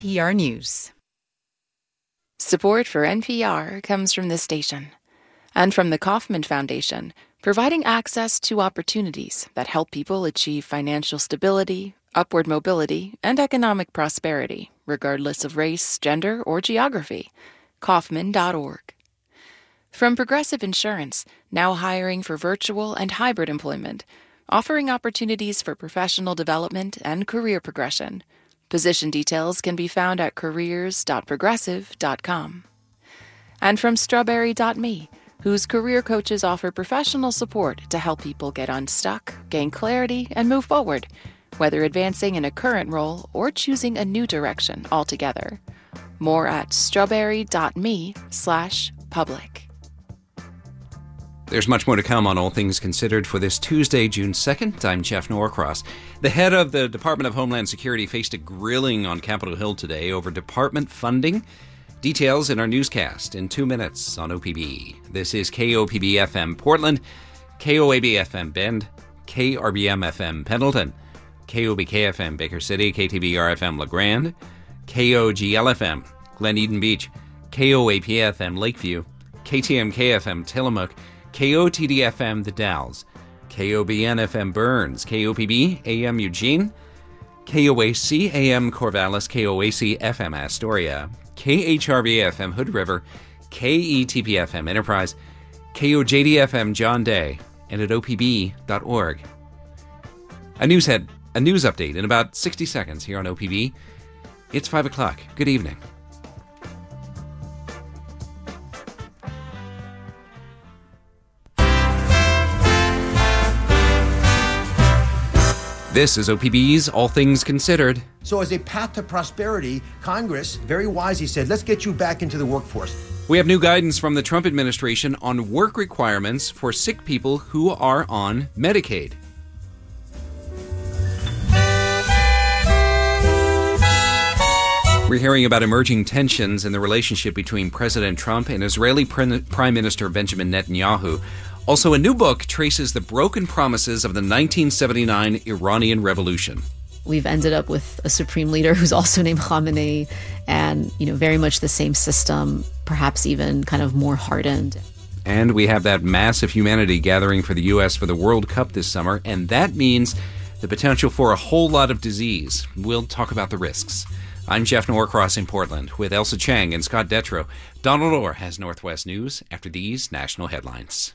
NPR News. Support for NPR comes from this station and from the Kauffman Foundation, providing access to opportunities that help people achieve financial stability, upward mobility, and economic prosperity, regardless of race, gender, or geography. Kauffman.org. From Progressive Insurance, now hiring for virtual and hybrid employment, offering opportunities for professional development and career progression. Position details can be found at careers.progressive.com. And from Strawberry.me, whose career coaches offer professional support to help people get unstuck, gain clarity, and move forward, whether advancing in a current role or choosing a new direction altogether. More at strawberry.me/public. There's much more to come on All Things Considered for this Tuesday, June 2nd. I'm Jeff Norcross. The head of the Department of Homeland Security faced a grilling on Capitol Hill today over department funding. Details in our newscast in 2 minutes on OPB. This is KOPB-FM Portland, KOAB-FM Bend, KRBM-FM Pendleton, KOBK-FM Baker City, KTBR-FM La Grande, KOGL-FM Glen Eden Beach, KOAP-FM Lakeview, KTMK-FM Tillamook, KOTD-FM The Dalles, KOBN-FM Burns, KOPB-AM Eugene, KOAC-AM Corvallis, KOAC-FM Astoria, KHRB-FM Hood River, KETP-FM Enterprise, KOJD-FM John Day, and at opb.org. A news update in about 60 seconds here on OPB. It's 5 o'clock. Good evening. This is OPB's All Things Considered. So as a path to prosperity, Congress, very wisely said, let's get you back into the workforce. We have new guidance from the Trump administration on work requirements for sick people who are on Medicaid. We're hearing about emerging tensions in the relationship between President Trump and Israeli Prime Minister Benjamin Netanyahu. Also, a new book traces the broken promises of the 1979 Iranian Revolution. We've ended up with a supreme leader who's also named Khamenei and, very much the same system, perhaps even kind of more hardened. And we have that massive humanity gathering for the U.S. for the World Cup this summer, and that means the potential for a whole lot of disease. We'll talk about the risks. I'm Jeff Norcross in Portland with Elsa Chang and Scott Detrow. Donald Orr has Northwest News after these national headlines.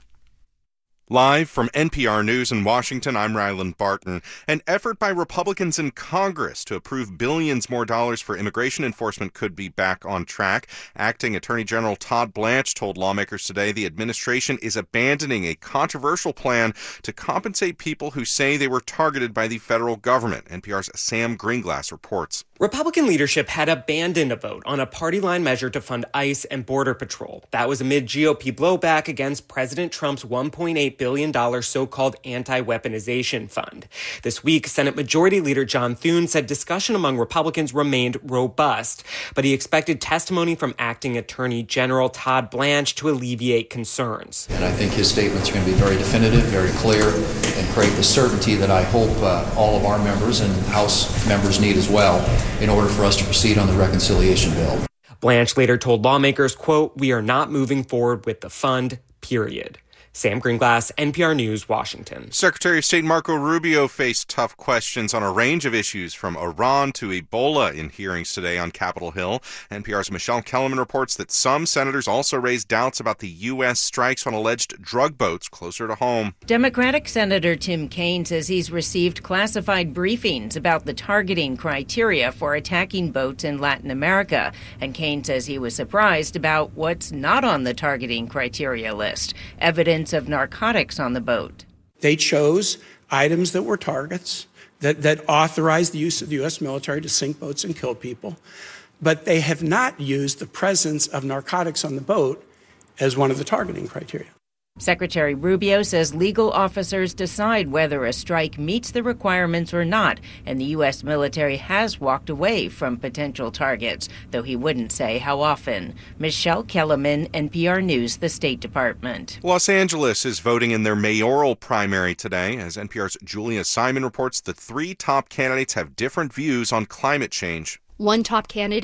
Live from NPR News in Washington, I'm Ryland Barton. An effort by Republicans in Congress to approve billions more dollars for immigration enforcement could be back on track. Acting Attorney General Todd Blanche told lawmakers today the administration is abandoning a controversial plan to compensate people who say they were targeted by the federal government. NPR's Sam Greenglass reports. Republican leadership had abandoned a vote on a party-line measure to fund ICE and Border Patrol. That was amid GOP blowback against President Trump's $1.8 billion so-called anti-weaponization fund. This week, Senate Majority Leader John Thune said discussion among Republicans remained robust, but he expected testimony from Acting Attorney General Todd Blanche to alleviate concerns. And I think his statements are going to be very definitive, very clear, and create the certainty that I hope all of our members and House members need as well in order for us to proceed on the reconciliation bill. Blanche later told lawmakers, quote, "We are not moving forward with the fund, period." Sam Greenglass, NPR News, Washington. Secretary of State Marco Rubio faced tough questions on a range of issues from Iran to Ebola in hearings today on Capitol Hill. NPR's Michelle Kellerman reports that some senators also raised doubts about the U.S. strikes on alleged drug boats closer to home. Democratic Senator Tim Kaine says he's received classified briefings about the targeting criteria for attacking boats in Latin America. And Kaine says he was surprised about what's not on the targeting criteria list. Evidence of narcotics on the boat. They chose items that were targets, that authorized the use of the U.S. military to sink boats and kill people, but they have not used the presence of narcotics on the boat as one of the targeting criteria. Secretary Rubio says legal officers decide whether a strike meets the requirements or not, and the U.S. military has walked away from potential targets, though he wouldn't say how often. Michelle Kellerman, NPR News, the State Department. Los Angeles is voting in their mayoral primary today. As NPR's Julia Simon reports, the three top candidates have different views on climate change. One top candidate